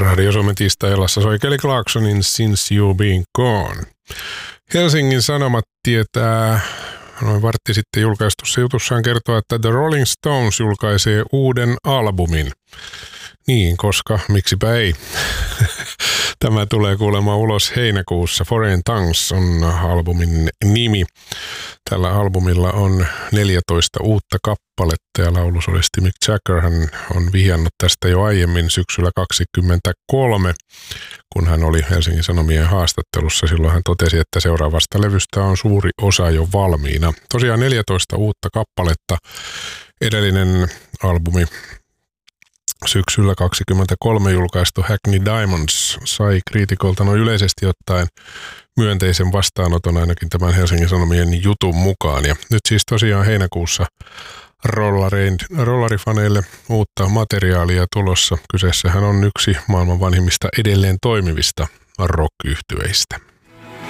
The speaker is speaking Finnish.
Radio Suomen tiistai-illassa soi Kelly Clarksonin Since You Been Gone. Helsingin Sanomat tietää noin vartti sitten julkaistussa jutussaan kertoa, että The Rolling Stones julkaisee uuden albumin. Niin, koska miksipä ei. Tämä tulee kuulemma ulos heinäkuussa. Foreign Tongues on albumin nimi. Tällä albumilla on 14 uutta kappaletta ja laulusolisti Mick Jagger hän on vihjannut tästä jo aiemmin syksyllä 2023, kun hän oli Helsingin Sanomien haastattelussa. Silloin hän totesi, että seuraavasta levystä on suuri osa jo valmiina. Tosiaan 14 uutta kappaletta. Edellinen albumi syksyllä 2023 julkaistu Hackney Diamonds sai kriitikolta noin yleisesti ottaen myönteisen vastaanoton ainakin tämän Helsingin Sanomien jutun mukaan. Ja nyt siis tosiaan heinäkuussa rollarifaneille uutta materiaalia tulossa. Kyseessähän on yksi maailman vanhimmista edelleen toimivista rock-yhtyeistä.